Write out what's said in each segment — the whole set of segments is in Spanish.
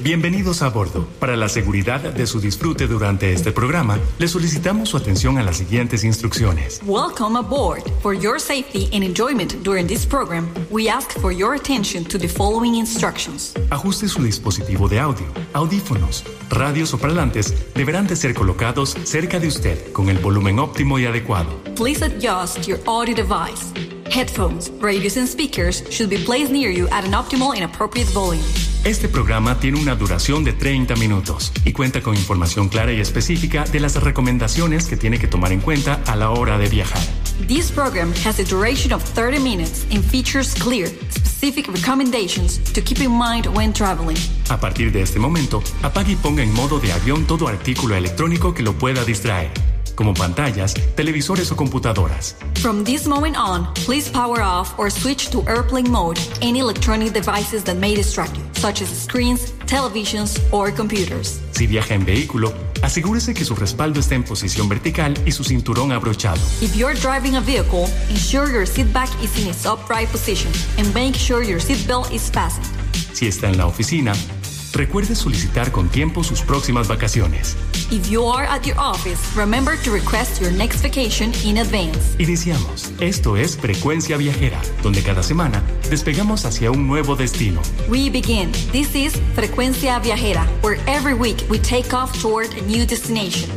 Bienvenidos a bordo. Para la seguridad de su disfrute durante este programa, le solicitamos su atención a las siguientes instrucciones. Welcome aboard. For your safety and enjoyment during this program, we ask for your attention to the following instructions. Ajuste su dispositivo de audio. Audífonos, radios o parlantes deberán de ser colocados cerca de usted con el volumen óptimo y adecuado. Please adjust your audio device. Headphones, radios and speakers should be placed near you at an optimal and appropriate volume. Este programa tiene una duración de 30 minutos y cuenta con información clara y específica de las recomendaciones que tiene que tomar en cuenta a la hora de viajar. This program has a duration of 30 minutes and features clear, specific recommendations to keep in mind when traveling. A partir de este momento, apague y ponga en modo de avión todo artículo electrónico que lo pueda distraer, como pantallas, televisores o computadoras. From this moment on, please power off or switch to airplane mode any electronic devices that may distract you, such as screens, televisions, or computers. Si viaja en vehículo, asegúrese que su respaldo está en posición vertical y su cinturón abrochado. If you're driving a vehicle, ensure your seat back is in its upright position and make sure your seat belt is fastened. Si está en la oficina, recuerde solicitar con tiempo sus próximas vacaciones. If you are at your office, remember to request your next vacation in advance. Iniciamos. Esto es Frecuencia Viajera, donde cada semana despegamos hacia un nuevo destino. We begin. This is Frecuencia Viajera, where every week we take off toward a new destination.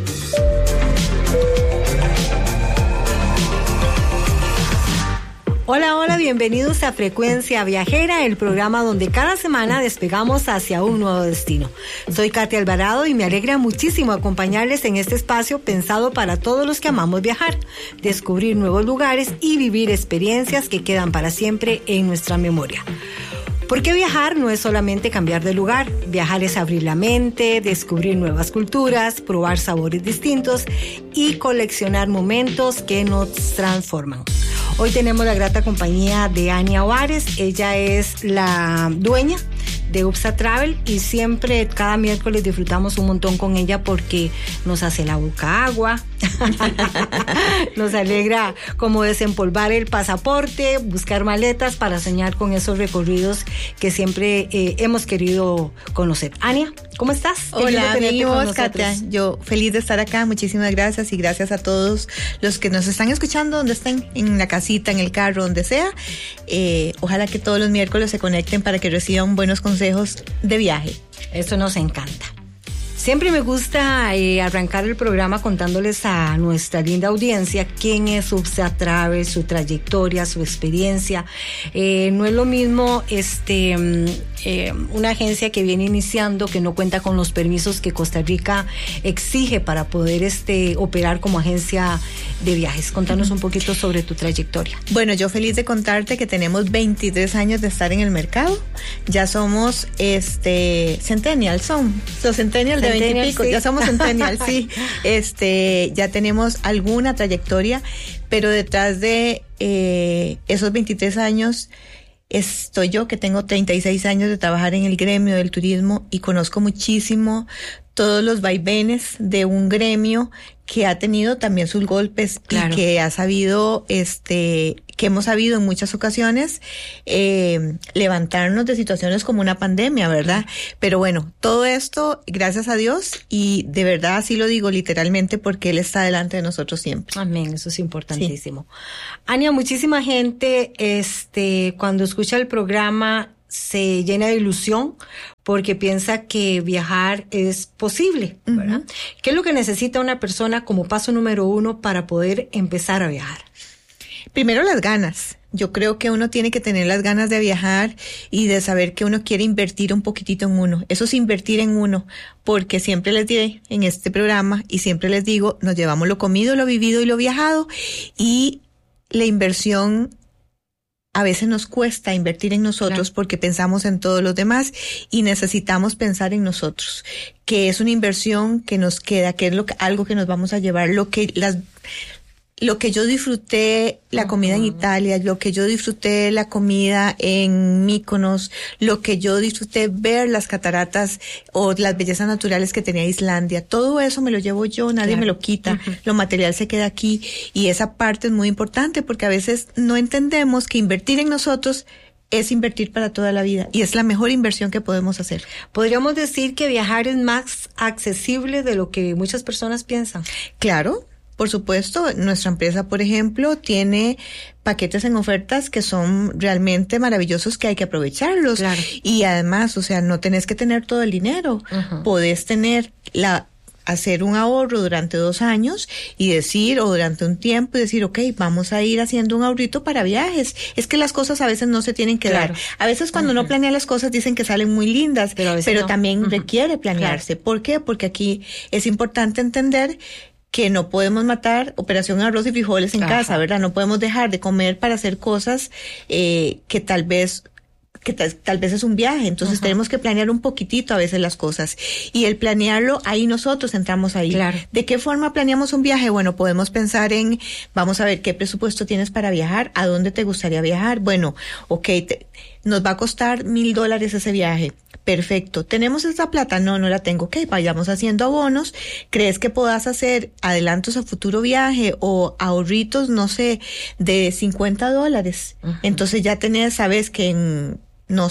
Hola, hola, bienvenidos a Frecuencia Viajera, el programa donde cada semana despegamos hacia un nuevo destino. Soy Katia Alvarado y me alegra muchísimo acompañarles en este espacio pensado para todos los que amamos viajar, descubrir nuevos lugares y vivir experiencias que quedan para siempre en nuestra memoria. Porque viajar no es solamente cambiar de lugar, viajar es abrir la mente, descubrir nuevas culturas, probar sabores distintos y coleccionar momentos que nos transforman. Hoy tenemos la grata compañía de Ania Ovares. Ella es la dueña de UPSA Travel y siempre, cada miércoles disfrutamos un montón con ella porque nos hace la boca agua, nos alegra como desempolvar el pasaporte, buscar maletas para soñar con esos recorridos que siempre hemos querido conocer. Ania, ¿cómo estás? Hola amigos, Katia, yo feliz de estar acá, muchísimas gracias y gracias a todos los que nos están escuchando donde estén, en la casita, en el carro, donde sea. Ojalá que todos los miércoles se conecten para que reciban buenos consejos de viaje. Eso nos encanta. Siempre me gusta arrancar el programa contándoles a nuestra linda audiencia quién es UPSA Travel, su trayectoria, su experiencia. No es lo mismo una agencia que viene iniciando, que no cuenta con los permisos que Costa Rica exige para poder operar como agencia de viajes. Contanos un poquito sobre tu trayectoria. Bueno, yo feliz de contarte que tenemos 23 años de estar en el mercado. Ya somos centennial, los centennial de 20 y pico, sí. Ya somos centennial, sí. Ya tenemos alguna trayectoria, pero detrás de esos 23 años estoy yo, que tengo 36 años de trabajar en el gremio del turismo y conozco muchísimo todos los vaivenes de un gremio que ha tenido también sus golpes. Claro. Y que ha sabido, que hemos sabido en muchas ocasiones levantarnos de situaciones como una pandemia, ¿verdad? Pero bueno, todo esto, gracias a Dios, y de verdad así lo digo literalmente porque Él está delante de nosotros siempre. Amén, eso es importantísimo. Sí. Ania, muchísima gente, cuando escucha el programa se llena de ilusión porque piensa que viajar es posible, ¿verdad? Uh-huh. ¿Qué es lo que necesita una persona como paso número 1 para poder empezar a viajar? Primero, las ganas. Yo creo que uno tiene que tener las ganas de viajar y de saber que uno quiere invertir un poquitito en uno. Eso es invertir en uno, porque siempre les diré en este programa y siempre les digo, nos llevamos lo comido, lo vivido y lo viajado, y la inversión a veces nos cuesta invertir en nosotros, claro, porque pensamos en todos los demás y necesitamos pensar en nosotros, que es una inversión que nos queda, que es algo que nos vamos a llevar, lo que yo disfruté la comida en Italia, lo que yo disfruté la comida en Mykonos, lo que yo disfruté ver las cataratas o las bellezas naturales que tenía Islandia, todo eso me lo llevo yo, nadie me lo quita, lo material se queda aquí, y esa parte es muy importante porque a veces no entendemos que invertir en nosotros es invertir para toda la vida y es la mejor inversión que podemos hacer. ¿Podríamos decir que viajar es más accesible de lo que muchas personas piensan? Claro, por supuesto. Nuestra empresa, por ejemplo, tiene paquetes en ofertas que son realmente maravillosos, que hay que aprovecharlos. Claro. Y además, o sea, no tenés que tener todo el dinero. Podés tener hacer un ahorro durante 2 años y decir, o durante un tiempo, y decir, ok, vamos a ir haciendo un ahorrito para viajes. Es que las cosas a veces no se tienen que dar. A veces cuando uno planea las cosas dicen que salen muy lindas, pero también requiere planearse. Claro. ¿Por qué? Porque aquí es importante entender que no podemos matar operación arroz y frijoles en casa, ¿verdad? No podemos dejar de comer para hacer cosas que tal vez es un viaje, entonces tenemos que planear un poquitito a veces las cosas, y el planearlo, ahí nosotros entramos ahí. Claro. ¿De qué forma planeamos un viaje? Bueno, podemos pensar en, vamos a ver qué presupuesto tienes para viajar, a dónde te gustaría viajar. Bueno, ok, nos va a costar $1,000 ese viaje. Perfecto. ¿Tenemos esa plata? No la tengo. Ok, vayamos haciendo abonos. ¿Crees que puedas hacer adelantos a futuro viaje o ahorritos, no sé, de $50? Entonces ya sabes que en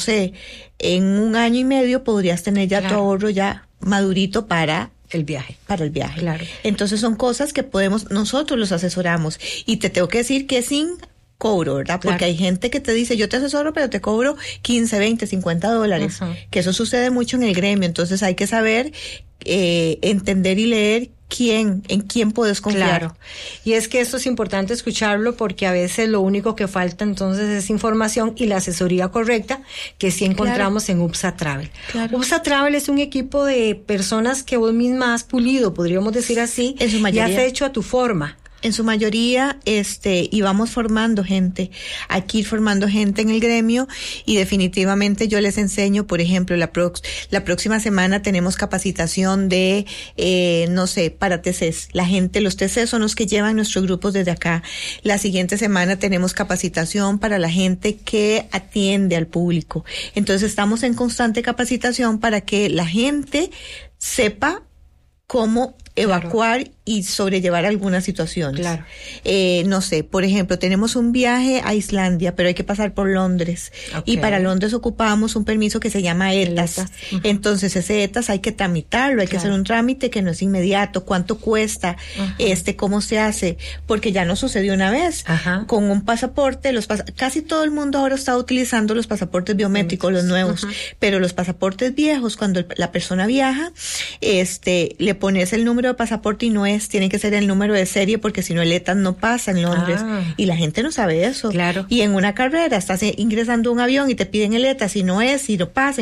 1 año y medio podrías tener ya tu ahorro ya madurito para el viaje. Claro. Entonces son cosas que nosotros los asesoramos. Y te tengo que decir que sin cobro, ¿verdad? Porque hay gente que te dice, yo te asesoro, pero te cobro $15, $20, $50. Que eso sucede mucho en el gremio. Entonces hay que saber, entender y leer en quién puedes confiar. Claro. Y es que esto es importante escucharlo, porque a veces lo único que falta entonces es información y la asesoría correcta, que sí encontramos en UPSA Travel. Claro. UPSA Travel es un equipo de personas que vos misma has pulido, podríamos decir así, en su mayoría. Y has hecho a tu forma. En su mayoría, y vamos formando gente, aquí formando gente en el gremio, y definitivamente yo les enseño, por ejemplo, la próxima semana tenemos capacitación de, para TCs. Los TCs son los que llevan nuestros grupos desde acá. La siguiente semana tenemos capacitación para la gente que atiende al público. Entonces estamos en constante capacitación para que la gente sepa cómo evacuar y sobrellevar algunas situaciones. Claro. Por ejemplo, tenemos un viaje a Islandia, pero hay que pasar por Londres. Okay. Y para Londres ocupamos un permiso que se llama ETAS. Entonces, ese ETAS hay que tramitarlo, hay que hacer un trámite que no es inmediato. ¿Cuánto cuesta? ¿Cómo se hace? Porque ya nos sucedió una vez. Con un pasaporte, casi todo el mundo ahora está utilizando los pasaportes biométricos, los nuevos. Pero los pasaportes viejos, cuando la persona viaja, le pones el número de pasaporte y tiene que ser el número de serie, porque si no el ETAS no pasa en Londres. Y la gente no sabe eso. Claro. Y en una carrera estás ingresando a un avión y te piden el ETAS, y no pasa,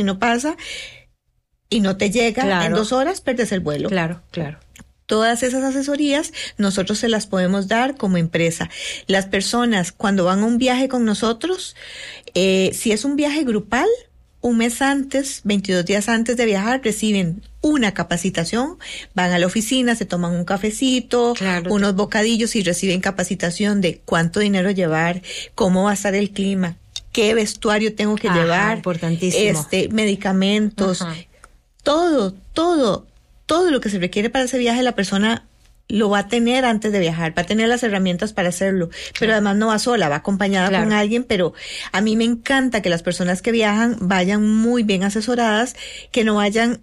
y no te llega en 2 horas, pierdes el vuelo. Claro. Todas esas asesorías nosotros se las podemos dar como empresa. Las personas cuando van a un viaje con nosotros, si es un viaje grupal, 1 mes antes, 22 días antes de viajar, reciben una capacitación, van a la oficina, se toman un cafecito, unos bocadillos, y reciben capacitación de cuánto dinero llevar, cómo va a estar el clima, qué vestuario tengo que llevar, importantísimo. Medicamentos, todo lo que se requiere para ese viaje, la persona lo va a tener antes de viajar, va a tener las herramientas para hacerlo, pero además no va sola, va acompañada con alguien. Pero a mí me encanta que las personas que viajan vayan muy bien asesoradas, que no vayan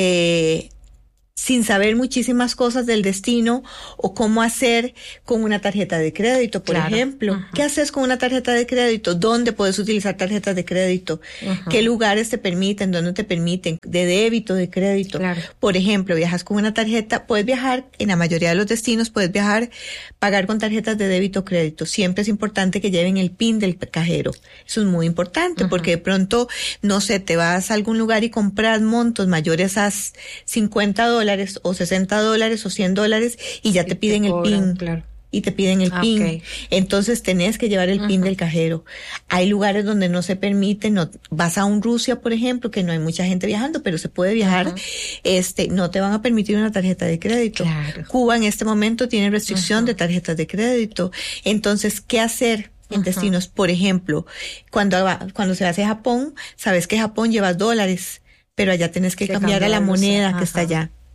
sin saber muchísimas cosas del destino, o cómo hacer con una tarjeta de crédito, por ejemplo. ¿Qué haces con una tarjeta de crédito? ¿Dónde puedes utilizar tarjetas de crédito? ¿Qué lugares te permiten? ¿Dónde te permiten? De débito, de crédito. Por ejemplo, viajas con una tarjeta, puedes viajar, en la mayoría de los destinos puedes pagar con tarjetas de débito o crédito. Siempre es importante que lleven el PIN del cajero. Eso es muy importante, porque de pronto, te vas a algún lugar y compras montos mayores a $50 o $60 o $100, y ya te piden el PIN. Y te piden el PIN. Entonces tenés que llevar el PIN del cajero. Hay lugares donde no se permite, vas a un Rusia, por ejemplo, que no hay mucha gente viajando, pero se puede viajar, no te van a permitir una tarjeta de crédito. Cuba en este momento tiene restricción de tarjetas de crédito. Entonces, ¿qué hacer en destinos? Por ejemplo, cuando se hace a Japón, sabes que Japón lleva $, pero allá tenés que cambiar a la moneda que está allá.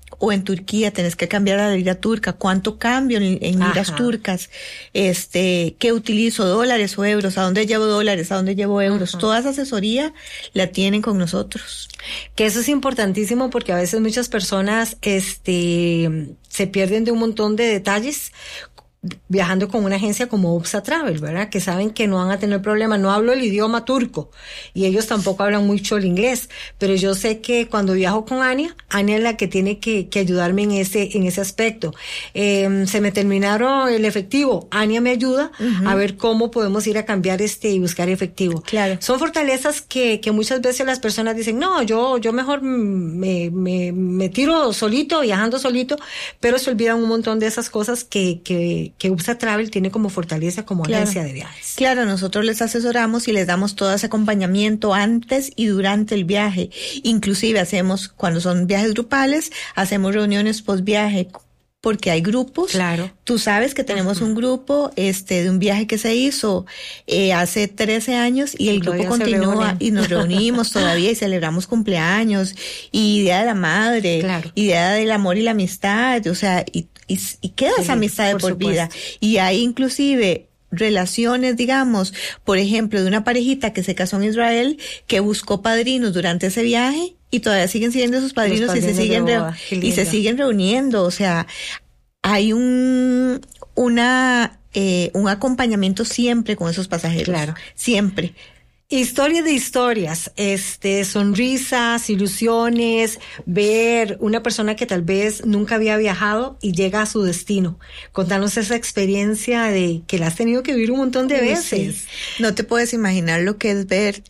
o en Turquía tenés que cambiar a la lira turca, ¿cuánto cambio en liras turcas? ¿Qué utilizo? ¿Dólares o euros? ¿A dónde llevo dólares? ¿A dónde llevo euros? Toda esa asesoría la tienen con nosotros. Que eso es importantísimo porque a veces muchas personas se pierden de un montón de detalles viajando con una agencia como UPSA Travel, ¿verdad? Que saben que no van a tener problemas. No hablo el idioma turco y ellos tampoco hablan mucho el inglés, pero yo sé que cuando viajo con Ania es la que tiene que ayudarme en ese aspecto. Se me terminaron el efectivo. Ania me ayuda a ver cómo podemos ir a cambiar y buscar efectivo. Claro. Son fortalezas que muchas veces las personas dicen, no, yo mejor me tiro solito, viajando solito, pero se olvidan un montón de esas cosas que UPSA Travel tiene como fortaleza como agencia de viajes. Claro, nosotros les asesoramos y les damos todo ese acompañamiento antes y durante el viaje. Inclusive cuando son viajes grupales, hacemos reuniones post viaje porque hay grupos. Claro. Tú sabes que tenemos un grupo de un viaje que se hizo hace 13 años y el grupo continúa y nos reunimos todavía y celebramos cumpleaños y Día de la Madre, claro, y Día del Amor y la Amistad, o sea, y queda esa amistad de por vida. Y hay inclusive relaciones, digamos, por ejemplo, de una parejita que se casó en Israel, que buscó padrinos durante ese viaje y todavía siguen siendo sus padrinos y se siguen reuniendo. O sea, hay un acompañamiento siempre con esos pasajeros. Claro. Siempre. Historia de historias, sonrisas, ilusiones, ver una persona que tal vez nunca había viajado y llega a su destino. Contanos esa experiencia de que la has tenido que vivir un montón de veces. Sí. No te puedes imaginar lo que es ver,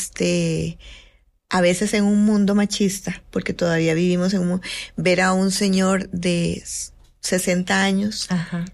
a veces en un mundo machista, porque todavía vivimos ver a un señor de 60 años,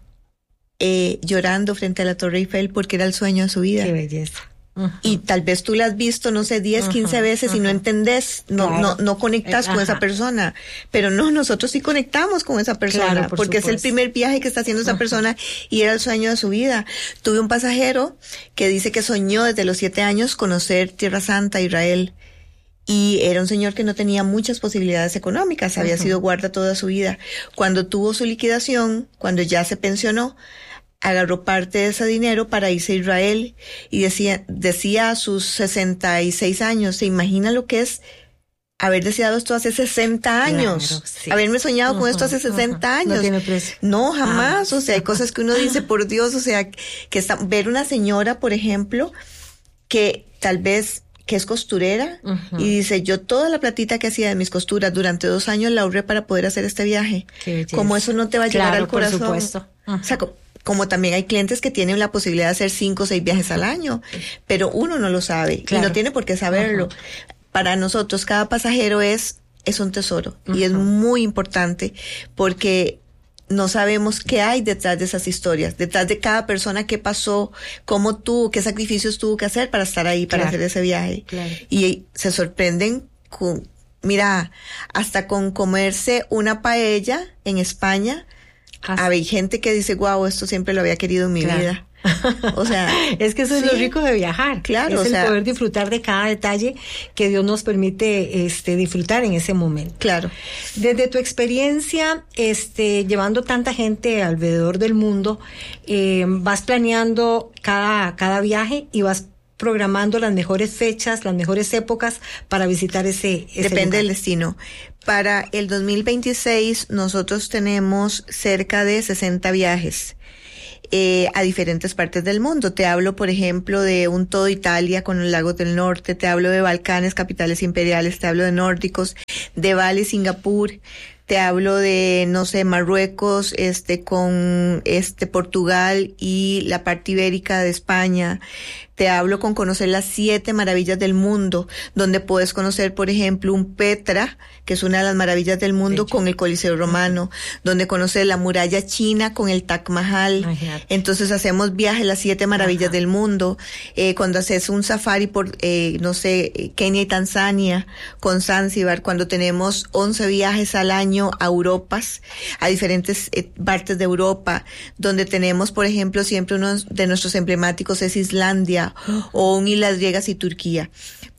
llorando frente a la Torre Eiffel porque era el sueño de su vida. Qué belleza. Y tal vez tú la has visto, no sé, 10, 15 veces y no entendés, no conectas con esa persona. Pero no, nosotros sí conectamos con esa persona, porque es el primer viaje que está haciendo esa persona y era el sueño de su vida. Tuve un pasajero que dice que soñó desde los 7 años conocer Tierra Santa, Israel. Y era un señor que no tenía muchas posibilidades económicas, había sido guarda toda su vida. Cuando tuvo su liquidación, cuando ya se pensionó, agarró parte de ese dinero para irse a Israel y decía a sus 66 años, ¿se imagina lo que es haber deseado esto hace 60 años? Claro, sí. Haberme soñado con esto hace 60 años. No tiene precio. No, jamás. O sea, hay cosas que uno dice, por Dios, o sea, ver una señora, por ejemplo, que tal vez que es costurera y dice, yo toda la platita que hacía de mis costuras durante 2 años la ahorré para poder hacer este viaje. Como eso no te va a llegar al corazón. Por supuesto. O sea, como también hay clientes que tienen la posibilidad de hacer 5 o 6 viajes al año, pero uno no lo sabe y no tiene por qué saberlo. Para nosotros cada pasajero es un tesoro y es muy importante porque no sabemos qué hay detrás de esas historias, detrás de cada persona que pasó, cómo tuvo, qué sacrificios tuvo que hacer para estar ahí, para hacer ese viaje. Y se sorprenden hasta con comerse una paella en España. Hay gente que dice, wow, esto siempre lo había querido en mi vida. O sea, es que eso es lo rico de viajar. Claro, es el poder disfrutar de cada detalle que Dios nos permite disfrutar en ese momento. Claro. Desde tu experiencia, llevando tanta gente alrededor del mundo, vas planeando cada viaje y vas programando las mejores fechas, las mejores épocas para visitar ese Depende lugar. del destino. Para el 2026 nosotros tenemos cerca de 60 viajes a diferentes partes del mundo. Te hablo, por ejemplo, de un todo Italia con los lagos del norte, te hablo de Balcanes, capitales imperiales, te hablo de nórdicos, de Bali, Singapur, te hablo de, no sé, Marruecos, con Portugal y la parte ibérica de España. Te hablo con conocer las 7 maravillas del mundo, donde puedes conocer, por ejemplo, un Petra, que es una de las maravillas del mundo, con el Coliseo Romano, donde conoces la muralla china con el Taj Mahal. Entonces hacemos viajes a las 7 maravillas del mundo. Cuando haces un safari por, Kenia y Tanzania, con Zanzíbar, cuando tenemos 11 viajes al año a Europas, a diferentes partes de Europa, donde tenemos, por ejemplo, siempre uno de nuestros emblemáticos es Islandia, o un Islas Griegas y Turquía.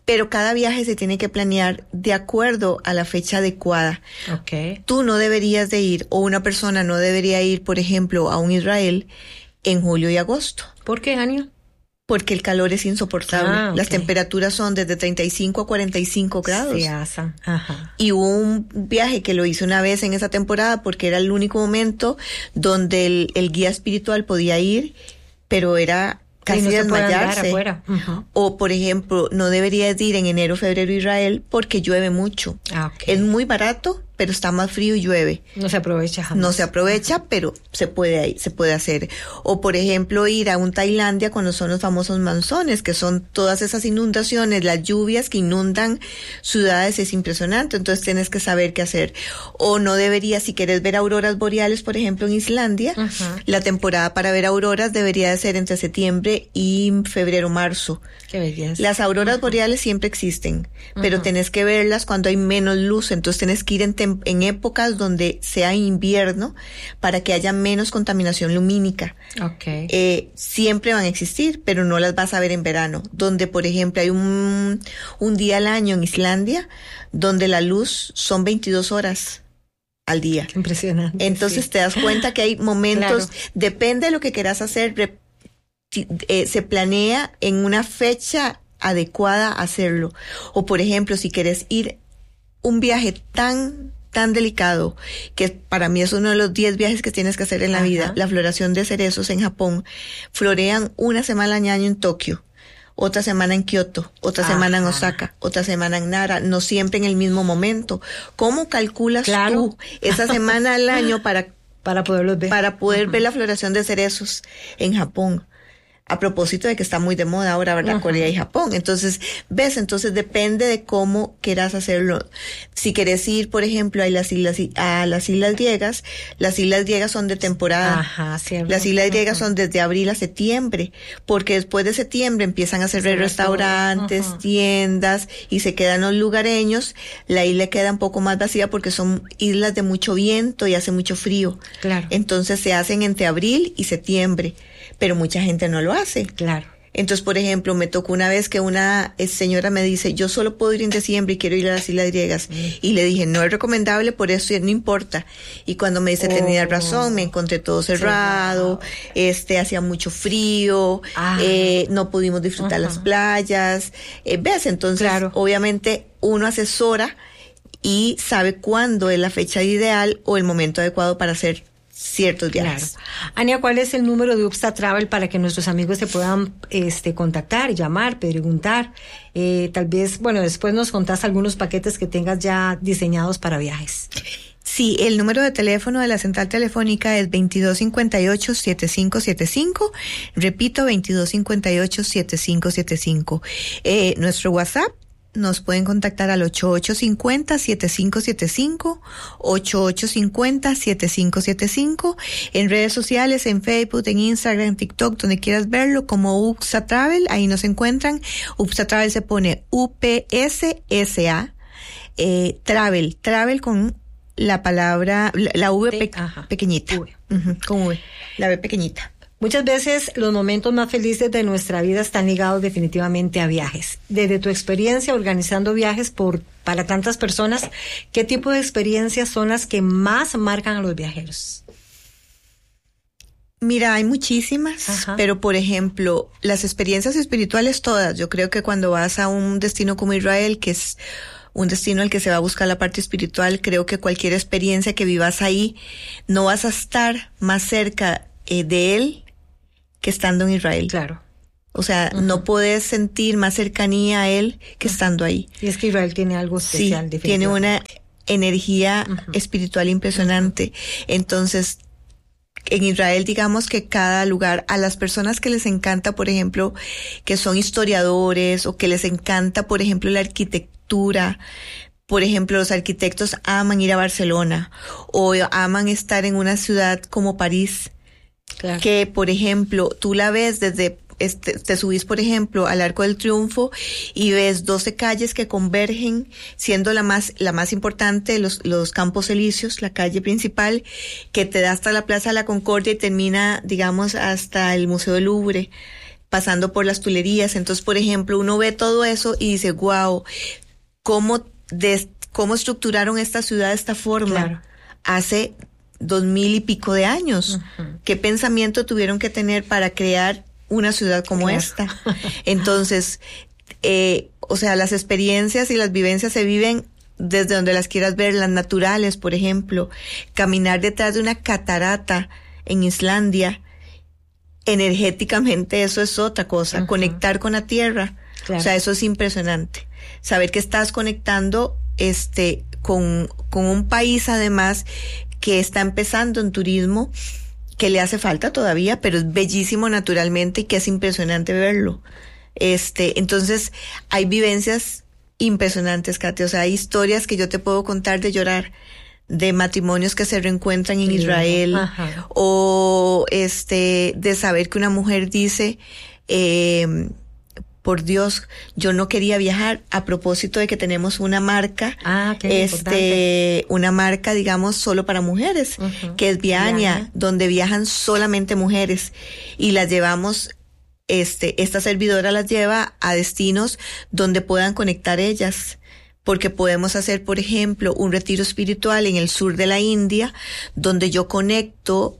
pero cada viaje se tiene que planear de acuerdo a la fecha adecuada. Okay. Tú no deberías de ir, o una persona no debería ir, por ejemplo, a un Israel en julio y agosto. ¿Por qué, Ania? Porque el calor es insoportable. Okay. Las temperaturas son desde 35 a 45 grados. Sí, asa. Ajá. Y hubo un viaje que lo hice una vez en esa temporada porque era el único momento donde el guía espiritual podía ir, pero era casi no desmayarse. Uh-huh. O, por ejemplo, no deberías ir en enero, febrero a Israel porque llueve mucho. Okay. Es muy barato, pero está más frío y llueve. No se aprovecha jamás. No se aprovecha, pero se puede hacer. O, por ejemplo, ir a un Tailandia cuando son los famosos monzones, que son todas esas inundaciones, las lluvias que inundan ciudades, es impresionante. Entonces tienes que saber qué hacer. O no deberías, si quieres ver auroras boreales, por ejemplo, en Islandia, la temporada para ver auroras debería de ser entre septiembre y febrero, marzo. Qué belleza. Las auroras boreales siempre existen, pero tenés que verlas cuando hay menos luz, entonces tenés que ir en épocas donde sea invierno para que haya menos contaminación lumínica. Okay. Siempre van a existir, pero no las vas a ver en verano, donde por ejemplo hay un día al año en Islandia donde la luz son 22 horas al día. Qué impresionante. Entonces te das cuenta que hay momentos, depende de lo que quieras hacer, se planea en una fecha adecuada hacerlo. O por ejemplo, si quieres ir un viaje tan delicado, que para mí es uno de los 10 viajes que tienes que hacer en la vida, la floración de cerezos en Japón. Florean una semana al año en Tokio, otra semana en Kioto, otra semana en Osaka, otra semana en Nara, no siempre en el mismo momento. ¿Cómo calculas tú esa semana al año para poderlos ver? Para poder ver la floración de cerezos en Japón. A propósito de que está muy de moda ahora, ¿verdad? Corea y Japón. Entonces, entonces depende de cómo quieras hacerlo. Si quieres ir, por ejemplo, a las islas griegas, las islas griegas son de temporada. Ajá, cierto. Las islas griegas son desde abril a septiembre, porque después de septiembre empiezan a cerrar restaurantes, tiendas, y se quedan los lugareños. La isla queda un poco más vacía porque son islas de mucho viento y hace mucho frío. Claro. Entonces se hacen entre abril y septiembre, pero mucha gente no lo hace. Claro. Entonces, por ejemplo, me tocó una vez que una señora me dice, yo solo puedo ir en diciembre y quiero ir a las Islas Griegas. Y le dije, no es recomendable, por eso no importa. Y cuando me dice, tenía razón, me encontré todo cerrado, hacía mucho frío, no pudimos disfrutar las playas. ¿Ves? Entonces, obviamente, uno asesora y sabe cuándo es la fecha ideal o el momento adecuado para hacer ciertos viajes. Claro. Ania, ¿cuál es el número de UPSA Travel para que nuestros amigos se puedan contactar, llamar, preguntar? Tal vez, después nos contás algunos paquetes que tengas ya diseñados para viajes. Sí, el número de teléfono de la central telefónica es 2258-7575. Repito, 2258-7575. Nuestro WhatsApp, nos pueden contactar al 8850-7575, 8850-7575, en redes sociales, en Facebook, en Instagram, en TikTok, donde quieras verlo, como UPSA Travel, ahí nos encuentran. UPSA Travel se pone UPSSA, Travel con la palabra, la V pequeñita, con V, la V pequeñita. Muchas veces los momentos más felices de nuestra vida están ligados definitivamente a viajes. Desde tu experiencia organizando viajes para tantas personas, ¿qué tipo de experiencias son las que más marcan a los viajeros? Mira, hay muchísimas, pero por ejemplo, las experiencias espirituales todas. Yo creo que cuando vas a un destino como Israel, que es un destino al que se va a buscar la parte espiritual, creo que cualquier experiencia que vivas ahí, no vas a estar más cerca de él que estando en Israel. Claro. O sea, no puedes sentir más cercanía a él que estando ahí. Y es que Israel tiene algo especial. Sí, tiene una energía espiritual impresionante. Entonces, en Israel, digamos que cada lugar, a las personas que les encanta, por ejemplo, que son historiadores, o que les encanta, por ejemplo, la arquitectura. Por ejemplo, los arquitectos aman ir a Barcelona, o aman estar en una ciudad como París. Claro. Que, por ejemplo, tú la ves desde, te subís, por ejemplo, al Arco del Triunfo y ves 12 calles que convergen, siendo la más importante, los Campos Elíseos, la calle principal, que te da hasta la Plaza de la Concordia y termina, digamos, hasta el Museo del Louvre. pasando por las Tulerías. Entonces, por ejemplo, uno ve todo eso y dice, wow, ¿cómo estructuraron esta ciudad de esta forma hace 2000 y pico de años? ¿Qué pensamiento tuvieron que tener para crear una ciudad como esta? Entonces, o sea, las experiencias y las vivencias se viven desde donde las quieras ver, las naturales, por ejemplo, caminar detrás de una catarata en Islandia, energéticamente eso es otra cosa, conectar con la tierra, o sea, eso es impresionante, saber que estás conectando con un país además que está empezando en turismo, que le hace falta todavía, pero es bellísimo naturalmente y que es impresionante verlo. Entonces, hay vivencias impresionantes, Katia, o sea, hay historias que yo te puedo contar de llorar, de matrimonios que se reencuentran en Israel, o de saber que una mujer dice, por Dios, yo no quería viajar, a propósito de que tenemos una marca, una marca, digamos, solo para mujeres, que es Viania, donde viajan solamente mujeres, y las llevamos, esta servidora las lleva a destinos donde puedan conectar ellas, porque podemos hacer, por ejemplo, un retiro espiritual en el sur de la India, donde yo conecto,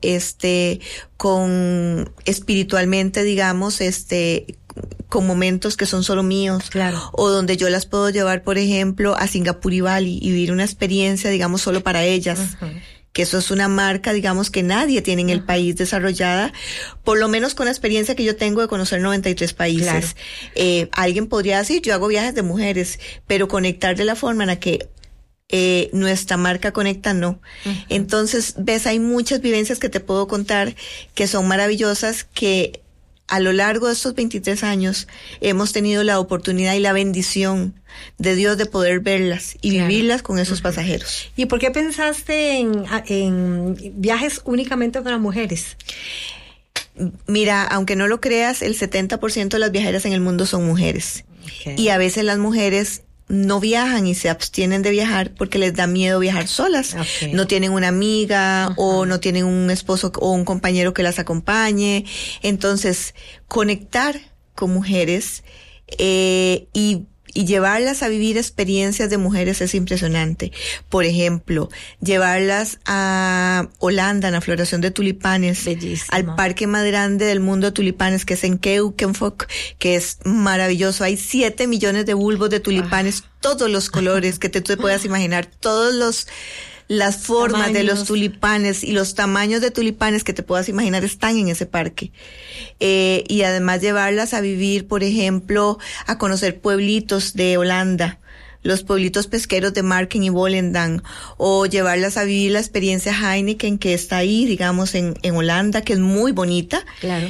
con espiritualmente, digamos, con momentos que son solo míos, o donde yo las puedo llevar, por ejemplo, a Singapur y Bali y vivir una experiencia, digamos, solo para ellas. Que eso es una marca, digamos, que nadie tiene en el país desarrollada, por lo menos con la experiencia que yo tengo de conocer 93 países. Alguien podría decir, yo hago viajes de mujeres, pero conectar de la forma en la que nuestra marca conecta, no. Entonces, ves, hay muchas vivencias que te puedo contar que son maravillosas, que a lo largo de estos 23 años hemos tenido la oportunidad y la bendición de Dios de poder verlas y vivirlas con esos pasajeros. ¿Y por qué pensaste en viajes únicamente para mujeres? Mira, aunque no lo creas, el 70% de las viajeras en el mundo son mujeres. Y a veces las mujeres no viajan y se abstienen de viajar porque les da miedo viajar solas. No tienen una amiga o no tienen un esposo o un compañero que las acompañe. Entonces, conectar con mujeres y llevarlas a vivir experiencias de mujeres es impresionante. Por ejemplo, llevarlas a Holanda, en la floración de tulipanes, al parque más grande del mundo de tulipanes, que es en Keukenhof, que es maravilloso. Hay 7 millones de bulbos de tulipanes, todos los colores que tú te puedas imaginar, las formas de los tulipanes y los tamaños de tulipanes que te puedas imaginar están en ese parque. Y además llevarlas a vivir, por ejemplo, a conocer pueblitos de Holanda, los pueblitos pesqueros de Marken y Volendam, o llevarlas a vivir la experiencia Heineken que está ahí, digamos, en Holanda, que es muy bonita.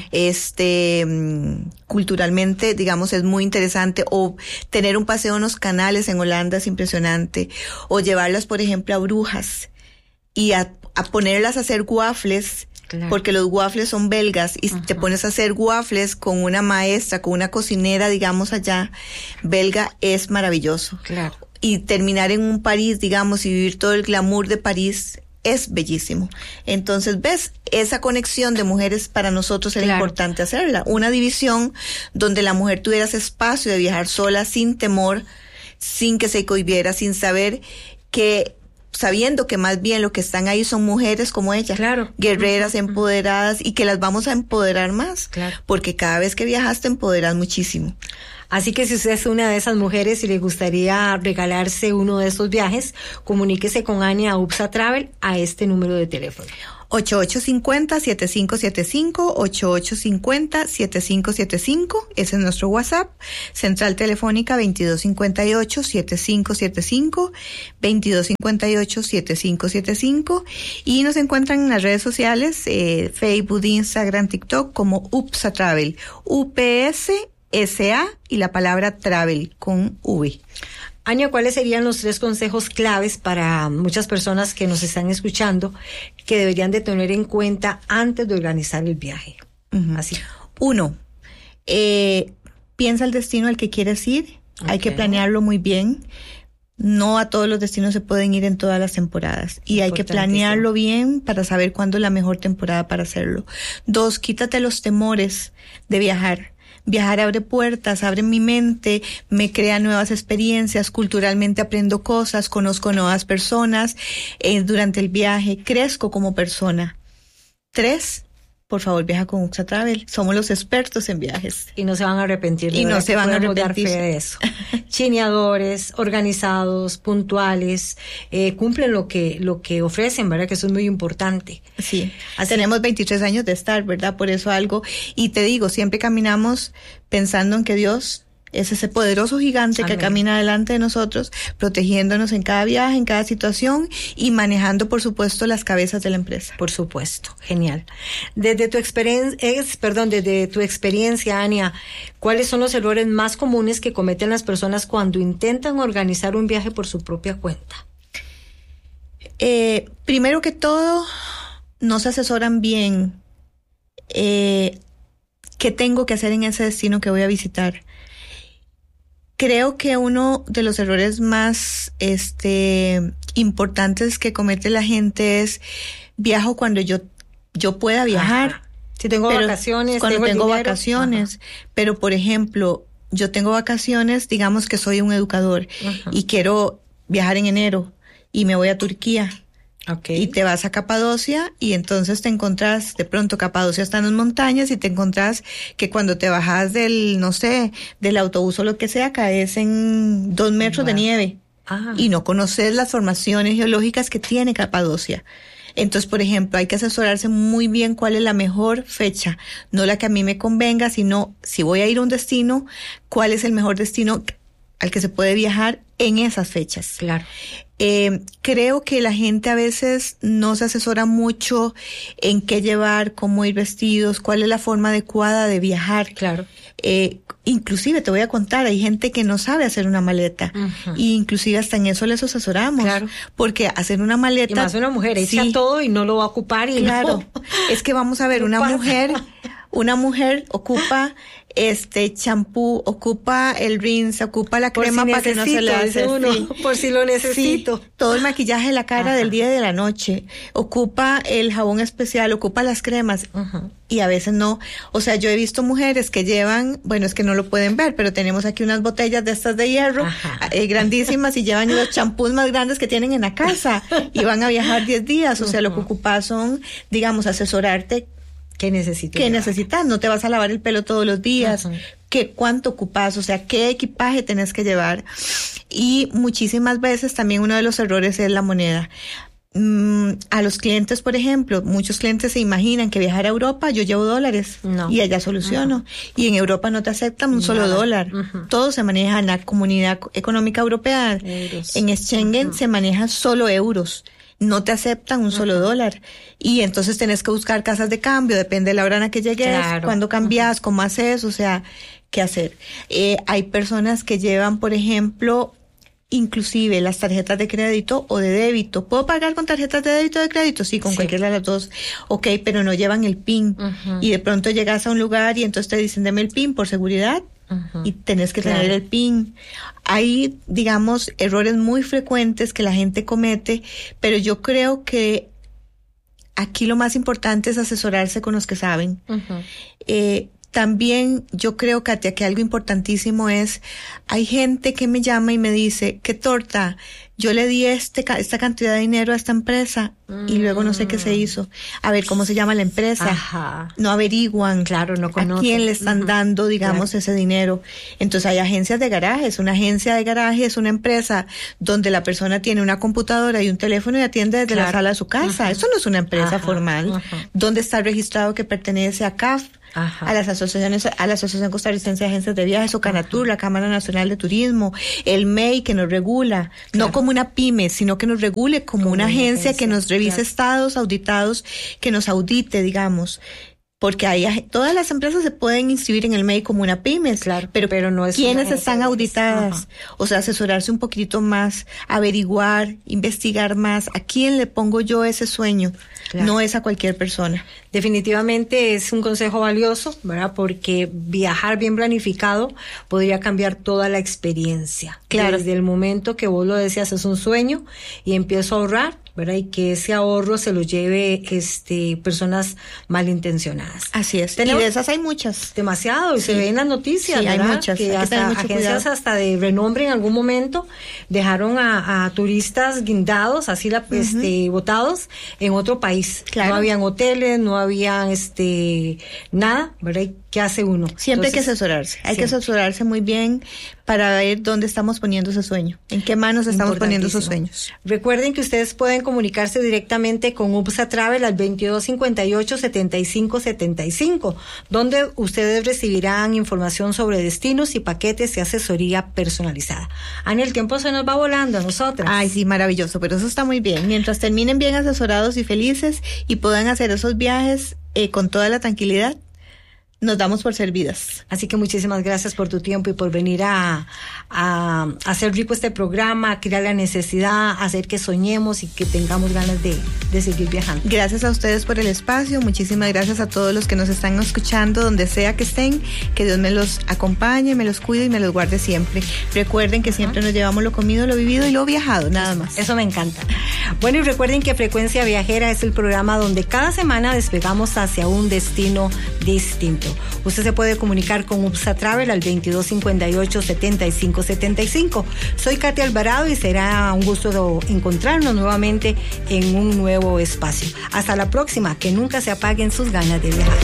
Culturalmente, digamos, es muy interesante, o tener un paseo en los canales en Holanda es impresionante, o llevarlas, por ejemplo, a Brujas y a ponerlas a hacer waffles, porque los waffles son belgas, y te pones a hacer waffles con una maestra, con una cocinera, digamos, allá belga, es maravilloso. Y terminar en un París, digamos, y vivir todo el glamour de París es bellísimo. Entonces, ves, esa conexión de mujeres para nosotros era importante hacerla. Una división donde la mujer tuviera ese espacio de viajar sola, sin temor, sin que se cohibiera, sin saber que, sabiendo que más bien lo que están ahí son mujeres como ella, guerreras, empoderadas, y que las vamos a empoderar más, porque cada vez que viajas te empoderas muchísimo. Así que si usted es una de esas mujeres y le gustaría regalarse uno de esos viajes, comuníquese con Ania UPSA Travel a este número de teléfono. 8850-7575, 8850-7575, ese es nuestro WhatsApp. Central telefónica 2258-7575, 2258-7575, y nos encuentran en las redes sociales, Facebook, Instagram, TikTok, como UPSA Travel, UPSA y la palabra Travel con V. Ania, ¿cuáles serían los 3 consejos claves para muchas personas que nos están escuchando que deberían de tener en cuenta antes de organizar el viaje? Así. 1, piensa el destino al que quieres ir. Hay que planearlo muy bien. No a todos los destinos se pueden ir en todas las temporadas, y hay que planearlo bien para saber cuándo es la mejor temporada para hacerlo. 2, quítate los temores de viajar. Viajar abre puertas, abre mi mente, me crea nuevas experiencias, culturalmente aprendo cosas, conozco nuevas personas. Durante el viaje crezco como persona. 3, por favor, viaja con UXA Travel. Somos los expertos en viajes. Y no se van a arrepentir. Y no se van a arrepentir. Dar fe de eso. Chineadores, organizados, puntuales, cumplen lo que ofrecen, ¿verdad? Que eso es muy importante. Sí. Tenemos 23 años de estar, ¿verdad? Por eso algo. Y te digo, siempre caminamos pensando en que Dios es ese poderoso gigante que camina delante de nosotros, protegiéndonos en cada viaje, en cada situación y manejando, por supuesto, las cabezas de la empresa. Por supuesto, genial. Desde tu experiencia, Ania, ¿cuáles son los errores más comunes que cometen las personas cuando intentan organizar un viaje por su propia cuenta? Primero que todo, no se asesoran bien qué tengo que hacer en ese destino que voy a visitar. Creo que uno de los errores más importantes que comete la gente es viajo cuando yo pueda viajar. Ajá. Si tengo vacaciones, cuando tengo vacaciones. Ajá. Pero, por ejemplo, yo tengo vacaciones, digamos que soy un educador. Ajá. Y quiero viajar en enero y me voy a Turquía. Okay. Y te vas a Capadocia y entonces te encontrás, de pronto Capadocia está en las montañas y te encontrás que cuando te bajas del autobús o lo que sea, caes en 2 metros de nieve. Y no conoces las formaciones geológicas que tiene Capadocia. Entonces, por ejemplo, hay que asesorarse muy bien cuál es la mejor fecha, no la que a mí me convenga, sino si voy a ir a un destino, cuál es el mejor destino al que se puede viajar en esas fechas. Claro. Creo que la gente a veces no se asesora mucho en qué llevar, cómo ir vestidos, cuál es la forma adecuada de viajar. Claro. Inclusive te voy a contar, hay gente que no sabe hacer una maleta. Uh-huh. Y inclusive hasta en eso les asesoramos. Claro. Porque hacer una maleta. Y más una mujer, echa todo y no lo va a ocupar. Y claro. No. Es que vamos a ver, una mujer ocupa champú, ocupa el rinse, ocupa la crema para que no se le hace por si lo necesito. Sí, todo el maquillaje de la cara del día y de la noche, ocupa el jabón especial, ocupa las cremas. Uh-huh. Y a veces no. O sea, yo he visto mujeres que llevan, bueno, es que no lo pueden ver, pero tenemos aquí unas botellas de estas de hierro, grandísimas, y llevan los champús más grandes que tienen en la casa y van a viajar 10 días. O sea, lo que ocupas son, digamos, asesorarte. ¿Qué necesitas? No te vas a lavar el pelo todos los días. Uh-huh. ¿Cuánto ocupas? O sea, ¿qué equipaje tenés que llevar? Y muchísimas veces también uno de los errores es la moneda. A los clientes, por ejemplo, muchos clientes se imaginan que viajar a Europa, yo llevo dólares y allá soluciono. Uh-huh. Y en Europa no te aceptan un solo dólar. Uh-huh. Todo se maneja en la Comunidad Económica Europea. Euros. En Schengen se maneja solo euros. No te aceptan un solo dólar. Y entonces tenés que buscar casas de cambio, depende de la hora en la que llegues, cuándo cambias, cómo haces, o sea, qué hacer. Hay personas que llevan, por ejemplo, inclusive las tarjetas de crédito o de débito. ¿Puedo pagar con tarjetas de débito o de crédito? Sí, con cualquiera de las dos. Ok, pero no llevan el PIN. Uh-huh. Y de pronto llegas a un lugar y entonces te dicen, deme el PIN por seguridad. Uh-huh. Y tenés que tener el PIN. Hay, digamos, errores muy frecuentes que la gente comete, pero yo creo que aquí lo más importante es asesorarse con los que saben. Uh-huh. También yo creo, Katia, que algo importantísimo es, hay gente que me llama y me dice, qué torta, yo le di esta cantidad de dinero a esta empresa y luego no sé qué se hizo. A ver, ¿cómo se llama la empresa? Ajá. No averiguan. Claro, no conocen. ¿A quién le están dando, digamos, ese dinero? Entonces hay agencias de garajes. Una agencia de garaje es una empresa donde la persona tiene una computadora y un teléfono y atiende desde la sala de su casa. Eso no es una empresa formal. ¿Dónde está registrado que pertenece a CAF? A las asociaciones, a la Asociación Costarricense de Agencias de Viajes o Canatur, la Cámara Nacional de Turismo, el MEI que nos regula, no como una pyme, sino que nos regule como una agencia que nos revise estados auditados, que nos audite, digamos. Porque todas las empresas se pueden inscribir en el MEI como una pyme, pero no es ¿quiénes están auditadas? O sea, asesorarse un poquito más, averiguar, investigar más, ¿a quién le pongo yo ese sueño? Claro. No es a cualquier persona. Definitivamente es un consejo valioso, ¿verdad? Porque viajar bien planificado podría cambiar toda la experiencia. Claro. Desde el momento que vos lo decías, es un sueño y empiezo a ahorrar, ¿verdad? Y que ese ahorro se lo lleve personas malintencionadas. Así es. Tenemos, y de esas hay muchas. Demasiado, y se ven en las noticias, sí, ¿verdad? Hay muchas. Que hasta agencias hasta de renombre en algún momento dejaron a turistas guindados, así botados en otro país. Claro. No habían hoteles, no habían nada, ¿verdad? ¿Qué hace uno? Siempre hay que asesorarse. Hay que asesorarse muy bien para ver dónde estamos poniendo ese sueño, en qué manos estamos poniendo esos sueños. Recuerden que ustedes pueden comunicarse directamente con UPSA Travel al 2258-7575, donde ustedes recibirán información sobre destinos y paquetes y asesoría personalizada. Ani, el tiempo se nos va volando a nosotras. Ay, sí, maravilloso, pero eso está muy bien. Mientras terminen bien asesorados y felices y puedan hacer esos viajes con toda la tranquilidad, nos damos por servidas. Así que muchísimas gracias por tu tiempo y por venir a hacer rico este programa, a crear la necesidad, a hacer que soñemos y que tengamos ganas de seguir viajando. Gracias a ustedes por el espacio, muchísimas gracias a todos los que nos están escuchando, donde sea que estén, que Dios me los acompañe, me los cuide y me los guarde siempre. Recuerden que siempre nos llevamos lo comido, lo vivido y lo viajado, nada más. Eso me encanta. Bueno, y recuerden que Frecuencia Viajera es el programa donde cada semana despegamos hacia un destino distinto. Usted se puede comunicar con UPSA Travel al 2258-7575. Soy Katia Alvarado y será un gusto encontrarnos nuevamente en un nuevo espacio. Hasta la próxima, que nunca se apaguen sus ganas de viajar.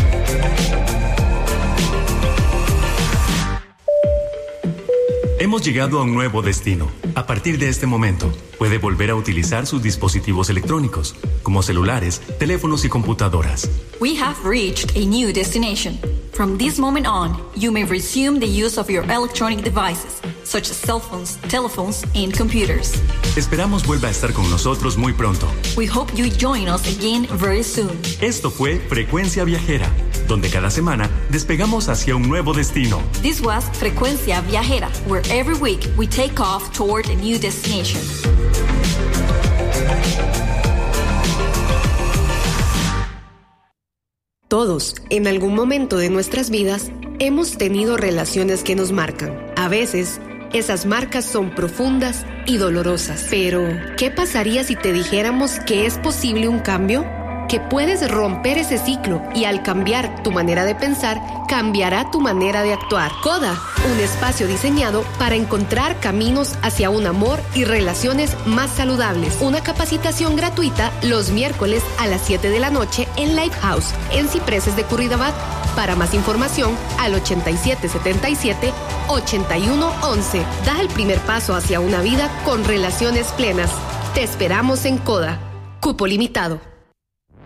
Hemos llegado a un nuevo destino. A partir de este momento, puede volver a utilizar sus dispositivos electrónicos, como celulares, teléfonos y computadoras. We have reached a new destination. From this moment on, you may resume the use of your electronic devices, such as cell phones, telephones, and computers. Esperamos vuelva a estar con nosotros muy pronto. We hope you join us again very soon. Esto fue Frecuencia Viajera, donde cada semana despegamos hacia un nuevo destino. This was Frecuencia Viajera, where every week we take off toward a new destination. Todos, en algún momento de nuestras vidas, hemos tenido relaciones que nos marcan. A veces, esas marcas son profundas y dolorosas. Pero, ¿qué pasaría si te dijéramos que es posible un cambio? Que puedes romper ese ciclo y al cambiar tu manera de pensar, cambiará tu manera de actuar. Coda, un espacio diseñado para encontrar caminos hacia un amor y relaciones más saludables. Una capacitación gratuita los miércoles a las 7 de la noche en Lighthouse, en Cipreses de Curridabat. Para más información, al 8777-8111. Da el primer paso hacia una vida con relaciones plenas. Te esperamos en Coda. Cupo limitado.